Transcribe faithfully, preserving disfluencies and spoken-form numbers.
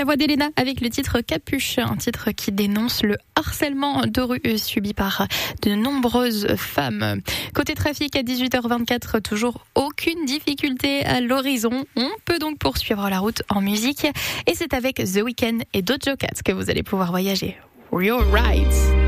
la voix d'Elena avec le titre Capuche, un titre qui dénonce le harcèlement de rue subi par de nombreuses femmes. Côté trafic à dix-huit heures vingt-quatre, toujours aucune difficulté à l'horizon. On peut donc poursuivre la route en musique et c'est avec The Weeknd et Doja Cat que vous allez pouvoir voyager. You're right.